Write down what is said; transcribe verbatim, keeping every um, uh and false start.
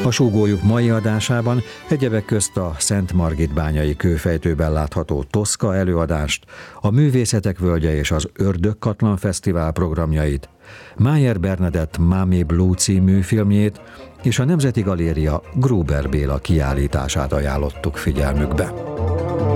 A Súgójuk mai adásában egyebek közt a Szent Margitbányai kőfejtőben látható Toszka előadást, a Művészetek Völgye és az Ördögkatlan Fesztivál programjait, Májer Bernadett Mami Blue című filmjét és a Nemzeti Galéria Gruber Béla kiállítását ajánlottuk figyelmükbe.